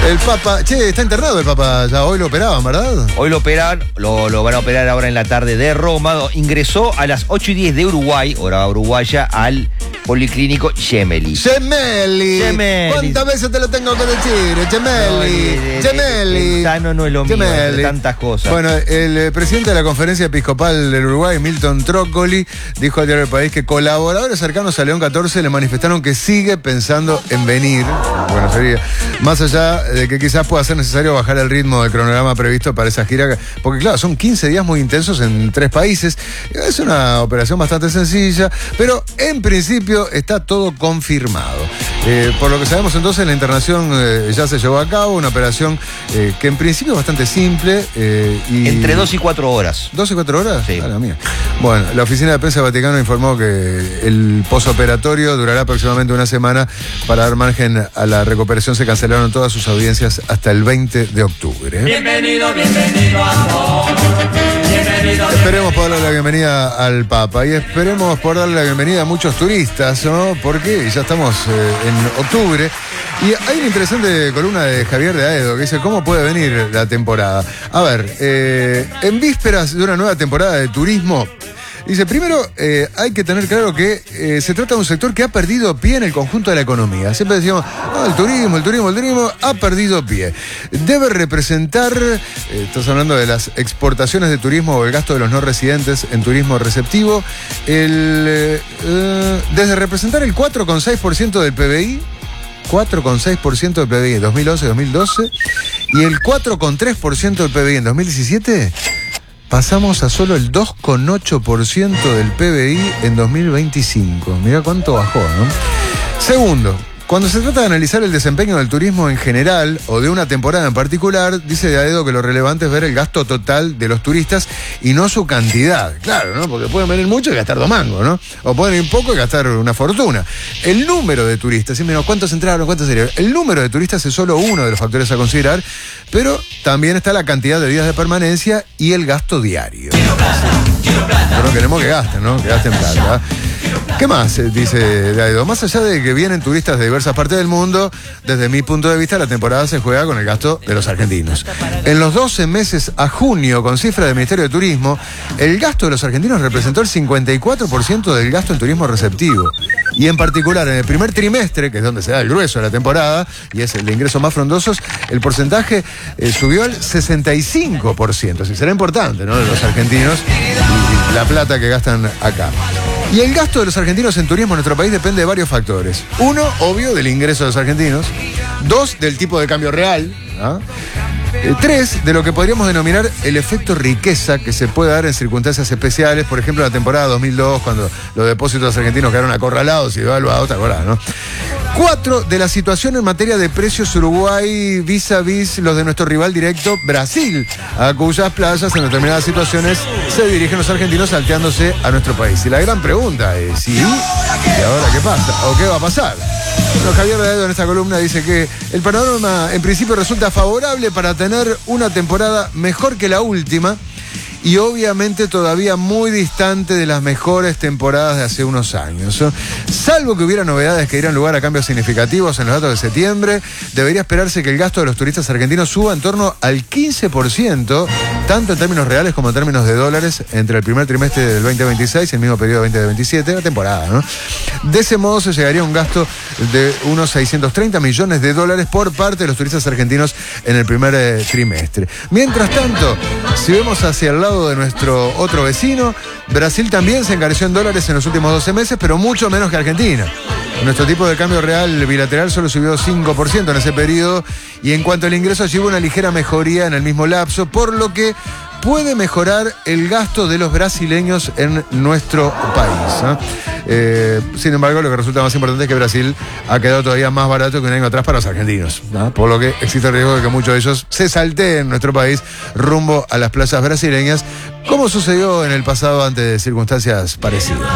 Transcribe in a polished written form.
El Papa, está internado el Papa, ya hoy lo operaban, ¿verdad? Hoy lo operan, lo van a operar ahora en la tarde de Roma. Ingresó a las 8:10 de Uruguay, hora uruguaya, al Policlínico Gemelli. Gemelli. ¿Cuántas veces te lo tengo que decir? Gemelli. Sano no es lo mismo, entre tantas cosas. Bueno, el presidente de la Conferencia Episcopal del Uruguay, Milton Trócoli, dijo al diario El País que colaboradores cercanos a León XIV le manifestaron que sigue pensando en venir. Bueno, sería más allá de que quizás pueda ser necesario bajar el ritmo del cronograma previsto para esa gira, porque claro, son 15 días muy intensos en 3 países. Es una operación bastante sencilla, pero en principio está todo confirmado. Por lo que sabemos entonces, la internación ya se llevó a cabo, una operación que en principio es bastante simple. Entre 2 y 4 horas. ¿2 y 4 horas? Sí. La mía. Bueno, la Oficina de Prensa del Vaticano informó que el posoperatorio durará aproximadamente una semana. Para dar margen a la recuperación se cancelaron todas sus audiencias hasta el 20 de octubre. Bienvenido, amor. Esperemos poder darle la bienvenida al Papa y esperemos poder darle la bienvenida a muchos turistas, ¿no? Porque ya estamos en octubre y hay una interesante columna de Javier de Aedo que dice cómo puede venir la temporada. A ver, en vísperas de una nueva temporada de turismo, dice, primero hay que tener claro que se trata de un sector que ha perdido pie en el conjunto de la economía. Siempre decimos, el turismo ha perdido pie. Debe representar, estás hablando de las exportaciones de turismo o el gasto de los no residentes en turismo receptivo, desde representar el 4,6% del PBI, 4,6% del PBI en 2011-2012 y el 4,3% del PBI en 2017, pasamos a solo el 2,8% del PBI en 2025. Mirá cuánto bajó, ¿no? Segundo, cuando se trata de analizar el desempeño del turismo en general o de una temporada en particular, dice de Aedo que lo relevante es ver el gasto total de los turistas y no su cantidad. Claro, ¿no? Porque pueden venir mucho y gastar 2 mangos, ¿no? O pueden ir poco y gastar una fortuna. El número de turistas, ¿cuántos entraron? ¿Cuántos salieron? El número de turistas es solo uno de los factores a considerar, pero también está la cantidad de días de permanencia y el gasto diario. Pero queremos que gasten, ¿no? Que gasten plata. ¿Qué más dice de Aedo? Más allá de que vienen turistas de diversas partes del mundo, desde mi punto de vista la temporada se juega con el gasto de los argentinos. En los 12 meses a junio, con cifra del Ministerio de Turismo, el gasto de los argentinos representó el 54% del gasto en turismo receptivo. Y en particular en el primer trimestre, que es donde se da el grueso de la temporada, y es el de ingresos más frondosos, el porcentaje subió al 65%. Así será importante, ¿no? De los argentinos y la plata que gastan acá. Y el gasto de los argentinos en turismo en nuestro país depende de varios factores. 1, obvio, del ingreso de los argentinos. 2, del tipo de cambio real, ¿no? 3, de lo que podríamos denominar el efecto riqueza que se puede dar en circunstancias especiales, por ejemplo la temporada 2002, cuando los depósitos argentinos quedaron acorralados y devaluados, ¿te acordás, no? 4, de la situación en materia de precios Uruguay vis a vis los de nuestro rival directo Brasil, a cuyas playas en determinadas situaciones se dirigen los argentinos salteándose a nuestro país. Y la gran pregunta es, ¿y ahora qué pasa? ¿O qué va a pasar? Bueno, Javier de Aedo en esta columna dice que el panorama en principio resulta favorable para tener una temporada mejor que la última y obviamente todavía muy distante de las mejores temporadas de hace unos años. Salvo que hubiera novedades que dieran lugar a cambios significativos en los datos de septiembre, debería esperarse que el gasto de los turistas argentinos suba en torno al 15%, tanto en términos reales como en términos de dólares, entre el primer trimestre del 2026 y el mismo periodo 2027, la temporada, ¿no? De ese modo se llegaría a un gasto de unos 630 millones de dólares por parte de los turistas argentinos en el primer trimestre. Mientras tanto, si vemos hacia el lado de nuestro otro vecino, Brasil también se encareció en dólares en los últimos 12 meses, pero mucho menos que Argentina. Nuestro tipo de cambio real bilateral solo subió 5% en ese periodo y en cuanto al ingreso allí hubo una ligera mejoría en el mismo lapso, por lo que puede mejorar el gasto de los brasileños en nuestro país, ¿no? Sin embargo, lo que resulta más importante es que Brasil ha quedado todavía más barato que un año atrás para los argentinos, ¿no? Por lo que existe el riesgo de que muchos de ellos se salteen en nuestro país rumbo a las playas brasileñas, como sucedió en el pasado ante circunstancias parecidas.